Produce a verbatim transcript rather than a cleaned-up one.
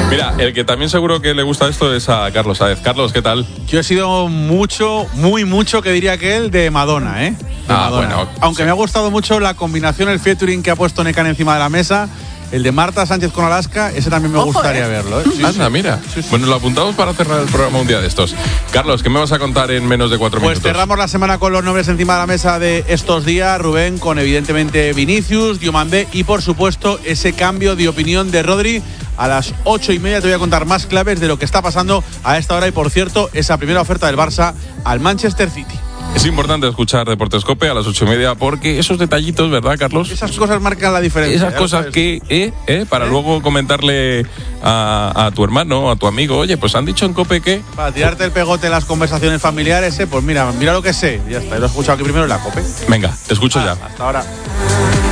Mira, el que también seguro que le gusta esto es a Carlos Sáez. Carlos, ¿qué tal? Yo he sido mucho, muy mucho, que diría que él, de Madonna, ¿eh? De ah, Madonna. bueno. Aunque sí. me ha gustado mucho la combinación, el featuring que ha puesto Necan encima de la mesa. El de Marta Sánchez con Alaska, ese también me Ojo, gustaría eh. verlo. ¿eh? Sí, Anda, sí. mira. Sí, sí. Bueno, lo apuntamos para cerrar el programa un día de estos. Carlos, ¿qué me vas a contar en menos de cuatro Pues minutos? cerramos la semana con los nombres encima de la mesa de estos días, Rubén, con evidentemente Vinicius, Diomandé y por supuesto ese cambio de opinión de Rodri. A las ocho y media te voy a contar más claves de lo que está pasando a esta hora y por cierto, esa primera oferta del Barça al Manchester City. Es importante escuchar Deportes Cope a las ocho y media porque esos detallitos, ¿verdad, Carlos? Esas cosas marcan la diferencia. Esas ya cosas sabes. que, eh, eh, para ¿Eh? luego comentarle a, a tu hermano, a tu amigo, oye, pues han dicho en Cope que... Para tirarte el pegote en las conversaciones familiares, eh, pues mira, mira lo que sé. Ya está, lo he escuchado aquí primero en la COPE. Venga, te escucho Ah, ya. hasta ahora.